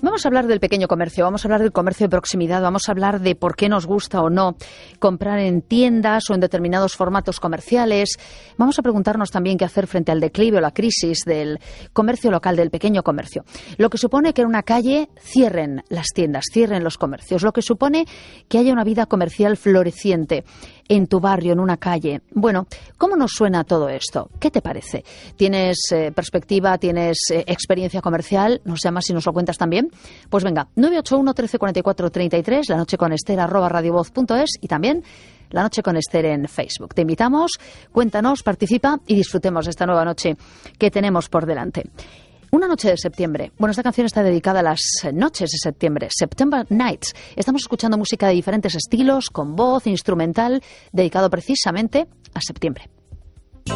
Vamos a hablar del pequeño comercio, vamos a hablar del comercio de proximidad, vamos a hablar de por qué nos gusta o no comprar en tiendas o en determinados formatos comerciales. Vamos a preguntarnos también qué hacer frente al declive o la crisis del comercio local, del pequeño comercio. Lo que supone que en una calle cierren las tiendas, cierren los comercios, lo que supone que haya una vida comercial floreciente en tu barrio, en una calle. Bueno, ¿cómo nos suena todo esto? ¿Qué te parece? ¿Tienes perspectiva, tienes experiencia comercial? ¿Nos llamas y nos lo cuentas también? Pues venga, 981 13 44 33, La Noche con Ester, @radiovoz.es y también La Noche con Ester en Facebook. Te invitamos, cuéntanos, participa y disfrutemos de esta nueva noche que tenemos por delante. Una noche de septiembre. Bueno, esta canción está dedicada a las noches de septiembre, September Nights. Estamos escuchando música de diferentes estilos, con voz, instrumental, dedicado precisamente a septiembre.